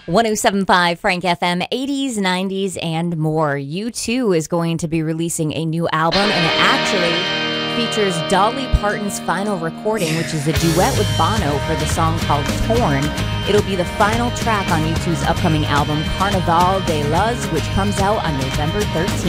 1075 Frank FM, 80s, 90s, and more. U2 is going to be releasing a new album, and it actually features Dolly Parton's final recording, which is a duet with Bono for the song called Torn. It'll be the final track on U2's upcoming album, Carnaval de Luz, which comes out on November 13th.